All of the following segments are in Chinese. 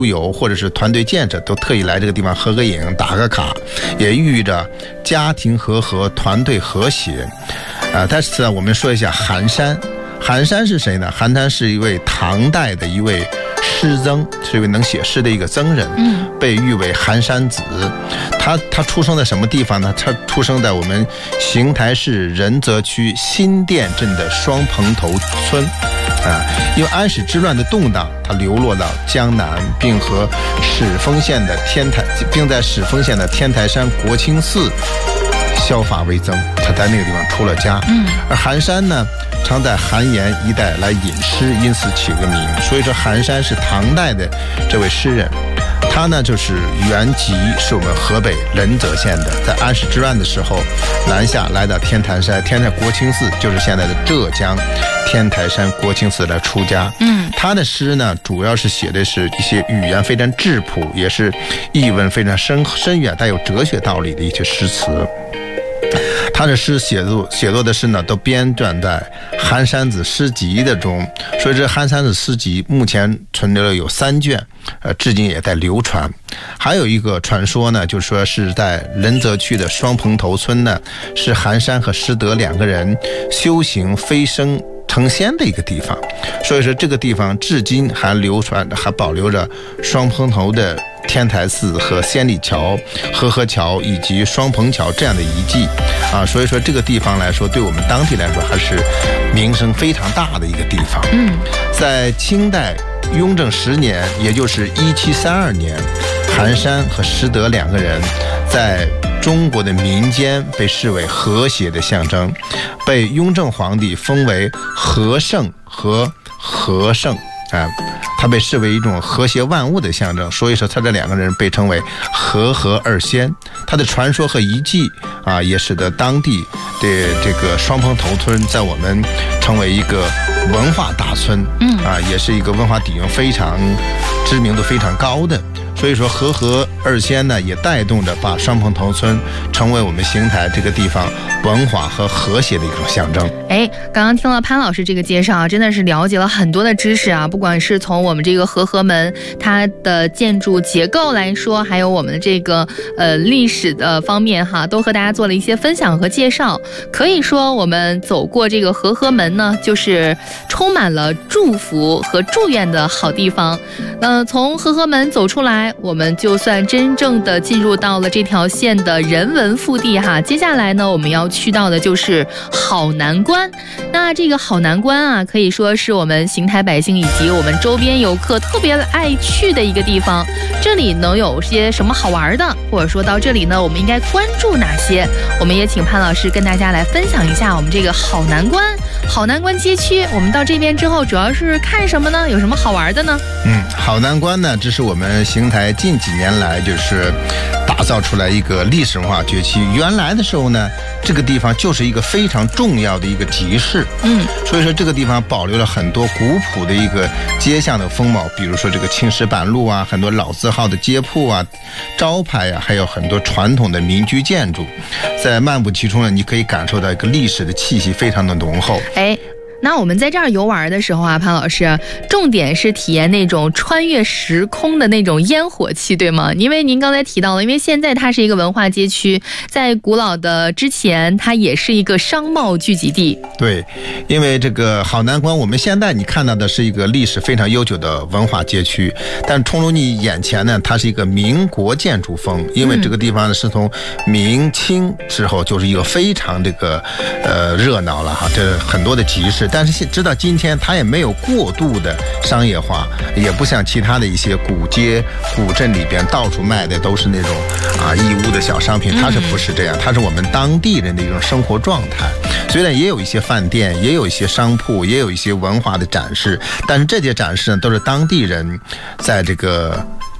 游或者是团队建设都特意来这个地方合个影打个卡，也寓意着家庭和合团队和谐。但是我们说一下寒山。寒山是谁呢？寒山是一位唐代的一位诗僧，是一位能写诗的一个僧人，被誉为寒山子。他出生在什么地方呢？他出生在我们邢台市仁泽区新店镇的双蓬头村。因为安史之乱的动荡，他流落到江南，并在始丰县的天台山国清寺削发为僧。他在那个地方出了家。而寒山呢，常在寒岩一带来吟诗，因此起个名。所以说寒山是唐代的这位诗人。他呢就是原籍是我们河北仁泽县的，在安史之乱的时候南下来到天台山国清寺，就是现在的浙江天台山国清寺来出家。他的诗呢主要是写的是一些语言非常质朴，也是意味非常深远带有哲学道理的一些诗词。他的诗写作的诗呢，都编撰在《寒山子诗集》的中，所以这《寒山子诗集》目前存留了有3卷，至今也在流传。还有一个传说呢，就是说是在仁泽区的双蓬头村呢，是寒山和师德2个人修行飞升成仙的一个地方。所以说这个地方至今还流传，还保留着双蓬头的天台寺和仙里桥、和合桥以及双蓬桥这样的遗迹所以说这个地方来说，对我们当地来说还是名声非常大的一个地方。在清代雍正10年，也就是1732年，寒山和师德2个人在中国的民间被视为和谐的象征，被雍正皇帝封为和圣和和圣。他被视为一种和谐万物的象征，所以说他这2个人被称为和合二仙。他的传说和遗迹也使得当地的这个双蓬头村在我们成为一个文化大村，也是一个文化底蕴非常知名度非常高的。所以说和合二仙呢，也带动着把双蓬头村成为我们邢台这个地方文化和和谐的一种象征。 刚刚听了潘老师这个介绍真的是了解了很多的知识不管是从我们这个和合门它的建筑结构来说，还有我们的这个历史的方面都和大家做了一些分享和介绍。可以说我们走过这个和合门呢，就是充满了祝福和祝愿的好地方。从和合门走出来，我们就算真正的进入到了这条线的人文腹地接下来呢，我们要去到的就是好南关。那这个好南关可以说是我们邢台百姓以及我们周边游客特别爱去的一个地方。这里能有些什么好玩的，或者说到这里呢，我们应该关注哪些？我们也请潘老师跟大家来分享一下我们这个好南关。好南关街区，我们到这边之后主要是看什么呢？有什么好玩的呢？ 好南关呢，这是我们邢台近几年来就是打造出来一个历史文化街区。原来的时候呢，这个地方就是一个非常重要的一个集市，所以说这个地方保留了很多古朴的一个街巷的风貌，比如说这个青石板路很多老字号的街铺招牌还有很多传统的民居建筑。在漫步其中呢，你可以感受到一个历史的气息非常的浓厚。 那我们在这儿游玩的时候潘老师，重点是体验那种穿越时空的那种烟火气，对吗？因为您刚才提到了，因为现在它是一个文化街区，在古老的之前它也是一个商贸聚集地。 对，因为这个好南关，我们现在你看到的是一个历史非常悠久的文化街区，但冲入你眼前呢，它是一个民国建筑风。因为这个地方是从明清之后就是一个非常这个热闹了这很多的集市。但是直到今天它也没有过度的商业化，也不像其他的一些古街古镇里边到处卖的都是那种义乌的小商品。它是不是这样？它是我们当地人的一种生活状态。虽然也有一些饭店，也有一些商铺，也有一些文化的展示，但是这些展示呢，都是当地人在这个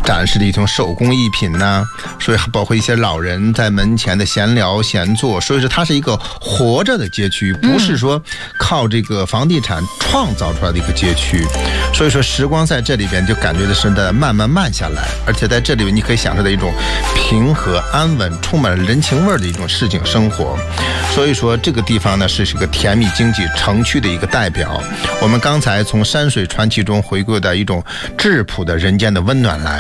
展示的一种手工艺品呢，所以包括一些老人在门前的闲聊闲坐，所以说它是一个活着的街区，不是说靠这个房地产创造出来的一个街区。所以说时光在这里边就感觉的是在慢慢慢下来，而且在这里边你可以享受到一种平和安稳充满了人情味的一种市井生活。所以说这个地方呢是一个甜蜜经济城区的一个代表。我们刚才从山水传奇中回归到一种质朴的人间的温暖来。